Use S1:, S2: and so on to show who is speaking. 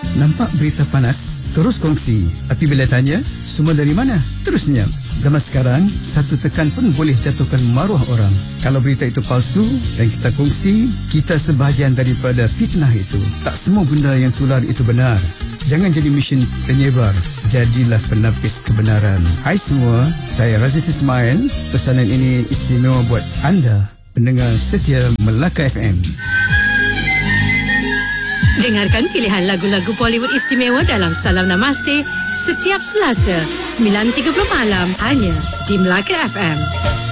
S1: Nampak berita panas? Terus kongsi. Tapi bila tanya, semua dari mana? Terus senyap. Zaman sekarang, satu tekan pun boleh jatuhkan maruah orang. Kalau berita itu palsu dan kita kongsi, kita sebahagian daripada fitnah itu. Tak semua benda yang tular itu benar. Jangan jadi mesin penyebar. Jadilah penapis kebenaran. Hai semua, saya Raziz Ismail. Pesanan ini istimewa buat anda, pendengar setia Melaka FM.
S2: Dengarkan pilihan lagu-lagu Bollywood istimewa dalam Salam Namaste setiap Selasa 9.30 malam hanya di Melaka FM.